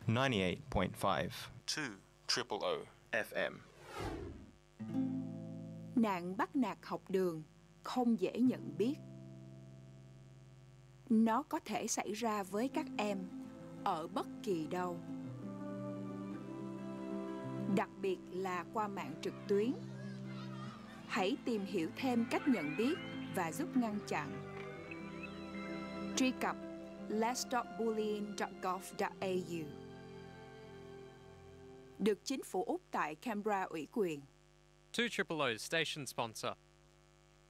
98.5 200 FM. Nạn bắt nạt học đường không dễ nhận biết. Nó có thể xảy ra với các em ở bất kỳ đâu, đặc biệt là qua mạng trực tuyến. Hãy tìm hiểu thêm cách nhận biết và giúp ngăn chặn. Truy cập letstopbullying.gov.au. Được chính phủ Úc tại Canberra ủy quyền. 200 station sponsor.